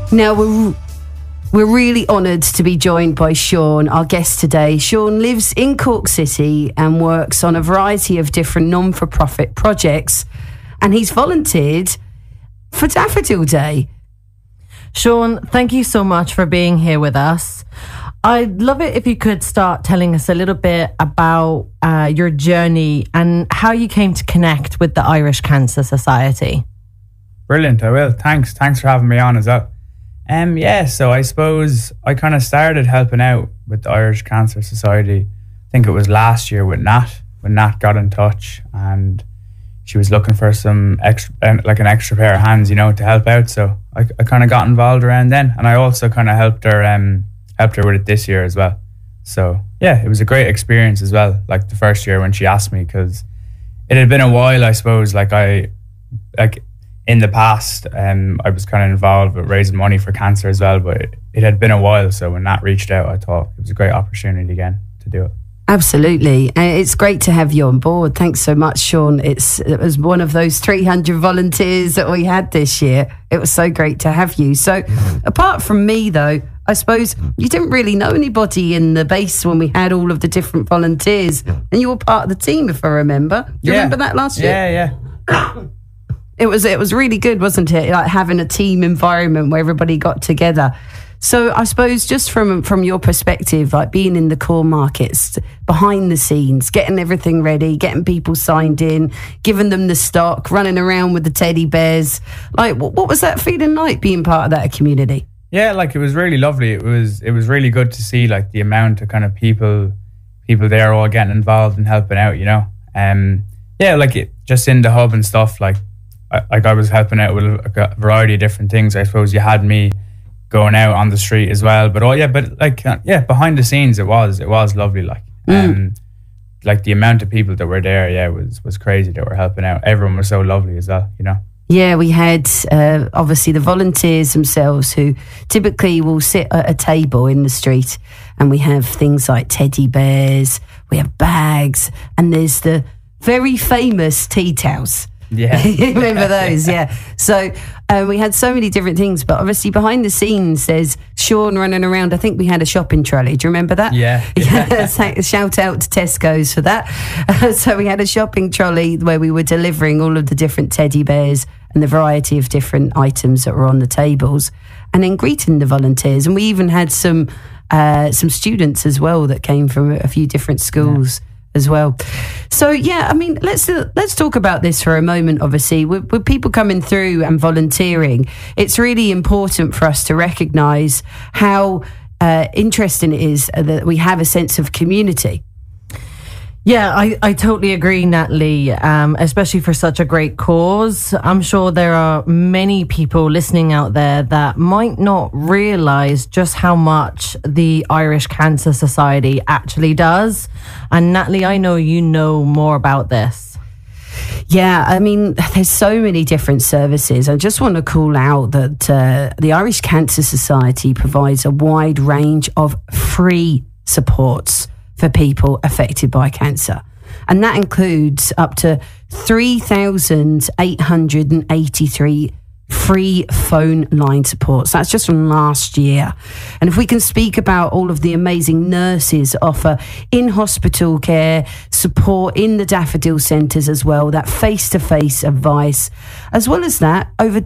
Now, we're really honoured to be joined by Sean, our guest today. Sean lives in Cork City and works on a variety of different non-for-profit projects, and he's volunteered for Daffodil Day. Sean, thank you so much for being here with us. I'd love it if you could start telling us a little bit about your journey and how you came to connect with the Irish Cancer Society. Brilliant, I will. Thanks for having me on as well. So I suppose I kind of started helping out with the Irish Cancer Society. I think it was last year with Nat, when Nat got in touch and she was looking for some extra, like an extra pair of hands, to help out. So I kind of got involved around then, and I also kind of helped her with it this year as well. So yeah, it was a great experience as well. Like the first year when she asked me, because it had been a while, I suppose. In the past, I was kind of involved with raising money for cancer as well, but it had been a while. So when Nat reached out, I thought it was a great opportunity again to do it. Absolutely. It's great to have you on board. Thanks so much, Sean. It was one of those 300 volunteers that we had this year. It was so great to have you. So apart from me, though, I suppose you didn't really know anybody in the base when we had all of the different volunteers, and you were part of the team, if I remember. Do you remember that last year? Yeah. It was really good, wasn't it? Like having a team environment where everybody got together. So I suppose just from your perspective, like being in the core markets, behind the scenes, getting everything ready, getting people signed in, giving them the stock, running around with the teddy bears. Like, what was that feeling like being part of that community? Yeah, it was really lovely. It was really good to see the amount of kind of people there all getting involved and helping out, just in the hub and stuff. I was helping out with a variety of different things. I suppose you had me going out on the street as well, but behind the scenes it was lovely. The amount of people that were there, was crazy that were helping out. Everyone was so lovely as well, Yeah, we had obviously the volunteers themselves who typically will sit at a table in the street, and we have things like teddy bears, we have bags, and there's the very famous tea towels. Yeah. Remember those? Yeah. So we had so many different things, but obviously behind the scenes there's Sean running around. I think we had a shopping trolley. Do you remember that? Yeah. Shout out to Tesco's for that. So we had a shopping trolley where we were delivering all of the different teddy bears and the variety of different items that were on the tables, and then greeting the volunteers. And we even had some students as well that came from a few different schools. Yeah. As well. So yeah, I mean, let's talk about this for a moment. Obviously, with people coming through and volunteering, it's really important for us to recognise how interesting it is that we have a sense of community. Yeah, I totally agree, Natalie, especially for such a great cause. I'm sure there are many people listening out there that might not realise just how much the Irish Cancer Society actually does. And Natalie, I know you know more about this. Yeah, I mean, there's so many different services. I just want to call out that the Irish Cancer Society provides a wide range of free supports for people affected by cancer. And that includes up to 3,883 free phone line supports. That's just from last year. And if we can speak about all of the amazing nurses offer in-hospital care, support in the Daffodil Centres as well, that face-to-face advice, as well as that, over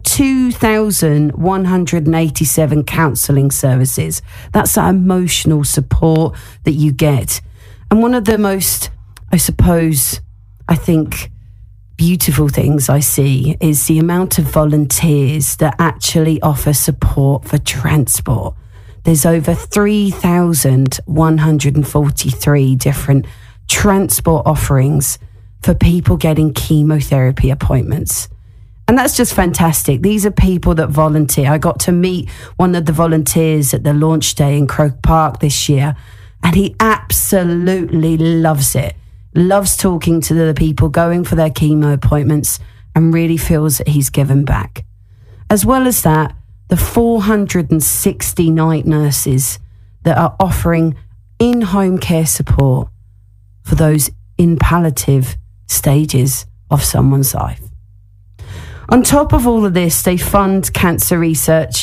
2,187 counselling services. That's that emotional support that you get. And one of the most, I think, beautiful things I see is the amount of volunteers that actually offer support for transport. There's over 3,143 different transport offerings for people getting chemotherapy appointments. And that's just fantastic. These are people that volunteer. I got to meet one of the volunteers at the launch day in Croke Park this year, and he absolutely loves it. Loves talking to the people going for their chemo appointments and really feels that he's given back. As well as that, the 460 night nurses that are offering in-home care support for those in palliative stages of someone's life. On top of all of this, they fund cancer research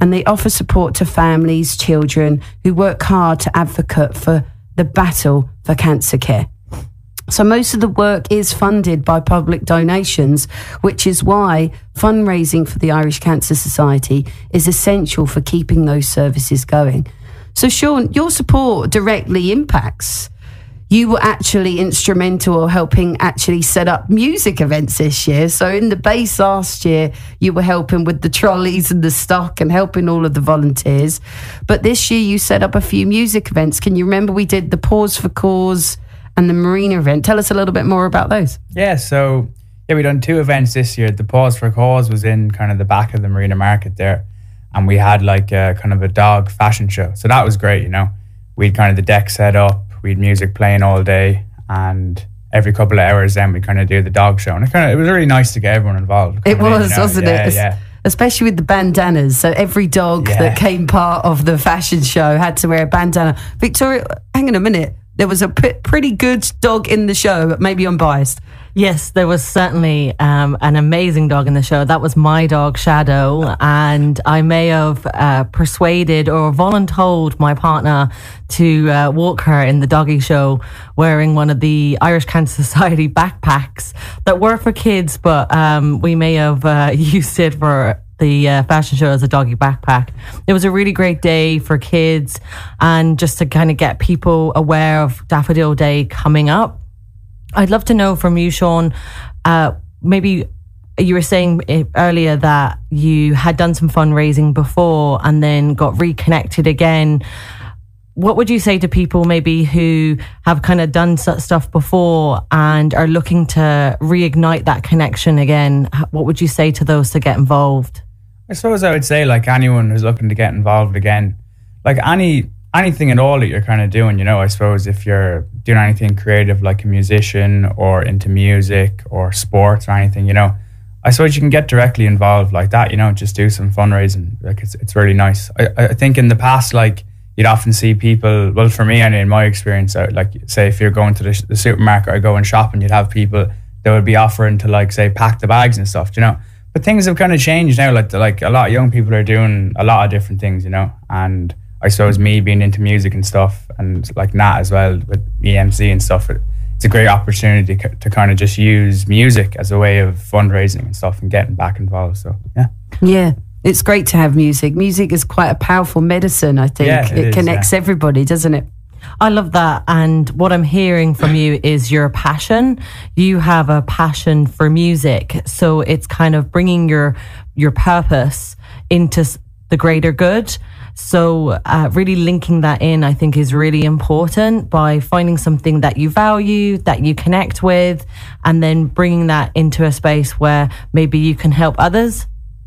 and they offer support to families, children who work hard to advocate for the battle for cancer care. So most of the work is funded by public donations, which is why fundraising for the Irish Cancer Society is essential for keeping those services going. So Sean, your support directly impacts. You were actually instrumental in helping actually set up music events this year. So in the base last year, you were helping with the trolleys and the stock and helping all of the volunteers. But this year you set up a few music events. Can you remember we did the Pause for Cause and the Marina event? Tell us a little bit more about those. Yeah, so we done 2 events this year. The Pause for Cause was in kind of the back of the Marina Market there, and we had like a kind of a dog fashion show. So that was great, you know. We'd kind of the deck set up, we'd music playing all day, and every couple of hours then we kind of do the dog show. And it was really nice to get everyone involved. It was, wasn't it? Yeah. Especially with the bandanas. So every dog that came part of the fashion show had to wear a bandana. Victoria, hang on a minute. There was a pretty good dog in the show, but maybe I'm biased. Yes, there was certainly an amazing dog in the show. That was my dog, Shadow, and I may have persuaded or voluntold my partner to walk her in the doggy show wearing one of the Irish Cancer Society backpacks that were for kids, but we may have used it for the fashion show as a doggy backpack. It was a really great day for kids, and just to kind of get people aware of Daffodil Day coming up. I'd love to know from you, Sean, maybe you were saying earlier that you had done some fundraising before and then got reconnected again. What would you say to people maybe who have kind of done such stuff before and are looking to reignite that connection again? What would you say to those to get involved? I suppose I would say, like, anyone who's looking to get involved again, like anything at all that you're kind of doing, you know, I suppose if you're doing anything creative like a musician or into music or sports or anything, you know, I suppose you can get directly involved like that, you know, just do some fundraising. Like it's really nice. I think in the past, like, you'd often see people, well, for me, in my experience, like, say if you're going to the supermarket or going shopping, you'd have people that would be offering to, like, say, pack the bags and stuff, you know. But things have kind of changed now. Like a lot of young people are doing a lot of different things, you know. And I suppose me being into music and stuff, and like Nat as well with EMC and stuff, it's a great opportunity to kind of just use music as a way of fundraising and stuff and getting back involved. So yeah, it's great to have music. Music is quite a powerful medicine, I think. Yeah, it connects everybody, doesn't it? I love that. And what I'm hearing from you is your passion. You have a passion for music. So it's kind of bringing your purpose into the greater good. So really linking that in, I think, is really important by finding something that you value, that you connect with, and then bringing that into a space where maybe you can help others.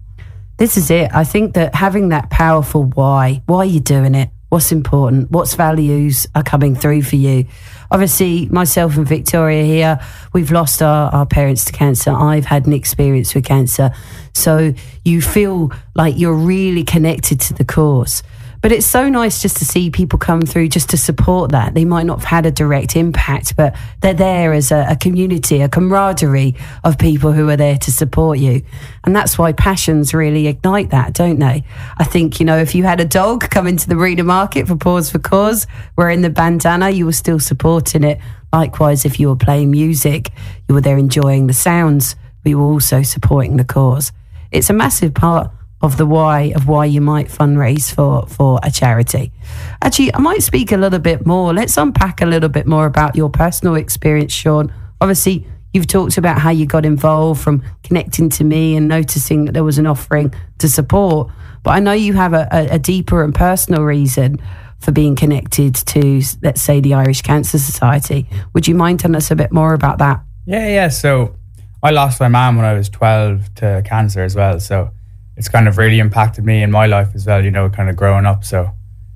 This is it. I think that having that powerful why are you doing it? What's important? What's values are coming through for you? Obviously, myself and Victoria here, we've lost our parents to cancer. I've had an experience with cancer. So you feel like you're really connected to the cause. But it's so nice just to see people come through just to support that. They might not have had a direct impact, but they're there as a community, a camaraderie of people who are there to support you. And that's why passions really ignite that, don't they? I think, you know, if you had a dog come into the Marina Market for Pause for Cause, wearing the bandana, you were still supporting it. Likewise, if you were playing music, you were there enjoying the sounds, but you were also supporting the cause. It's a massive part of the why you might fundraise for a charity. Actually, I might speak a little bit more. Let's unpack a little bit more about your personal experience, Sean. Obviously, you've talked about how you got involved from connecting to me and noticing that there was an offering to support. But I know you have a deeper and personal reason for being connected to, let's say, the Irish Cancer Society. Would you mind telling us a bit more about that? Yeah. So I lost my mum when I was 12 to cancer as well. So it's kind of really impacted me in my life as well, you know, kind of growing up. So,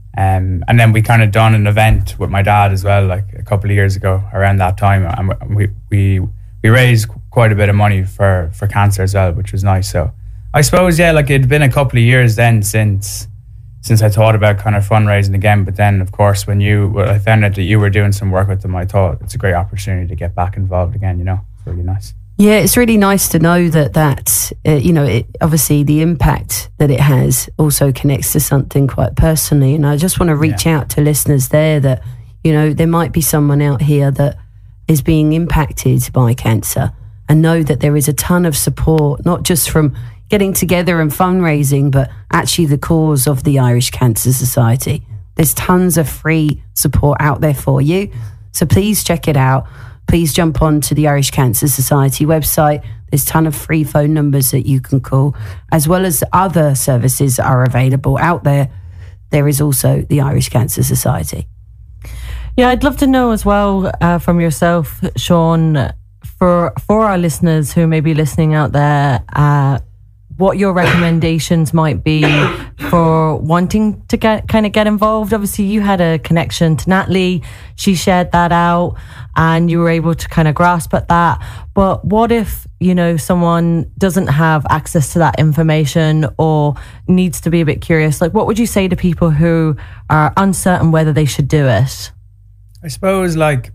and then we kind of done an event with my dad as well, like a couple of years ago around that time. And we raised quite a bit of money for cancer as well, which was nice. So I suppose, yeah, like it'd been a couple of years then since I thought about kind of fundraising again. But then, of course, when I found out that you were doing some work with them, I thought it's a great opportunity to get back involved again, you know. It's really nice. Yeah, it's really nice to know that obviously the impact that it has also connects to something quite personally. And I just want to reach out to listeners there that, there might be someone out here that is being impacted by cancer, and know that there is a ton of support, not just from getting together and fundraising, but actually the cause of the Irish Cancer Society. There's tons of free support out there for you. So please check it out. Please jump on to the Irish Cancer Society website. There's a ton of free phone numbers that you can call, as well as other services are available out there. There is also the Irish Cancer Society. Yeah, I'd love to know as well from yourself, Sean, for our listeners who may be listening out there, what your recommendations might be for wanting to get involved. Obviously, you had a connection to Natalie. She shared that out and you were able to kind of grasp at that. But what if, someone doesn't have access to that information or needs to be a bit curious? Like, what would you say to people who are uncertain whether they should do it? I suppose like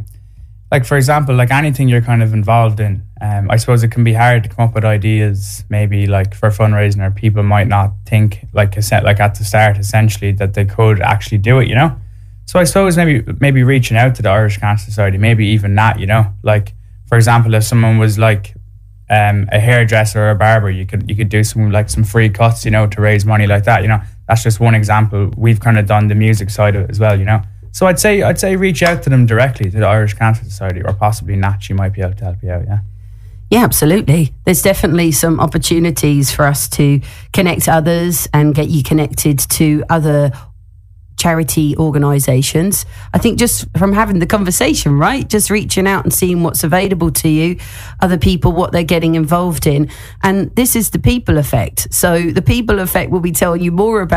for example, like anything you're kind of involved in, I suppose it can be hard to come up with ideas, maybe like for fundraising, or people might not think like at the start, essentially, that they could actually do it, So I suppose maybe reaching out to the Irish Cancer Society, maybe even that, like for example, if someone was like a hairdresser or a barber, you could do some free cuts, to raise money like that, That's just one example. We've kind of done the music side of it as well, So I'd say reach out to them directly, to the Irish Cancer Society, or possibly Nat. She might be able to help you out. Yeah, absolutely. There's definitely some opportunities for us to connect others and get you connected to other charity organisations. I think just from having the conversation, right? Just reaching out and seeing what's available to you, other people, what they're getting involved in. And this is the people effect. So the people effect will be telling you more about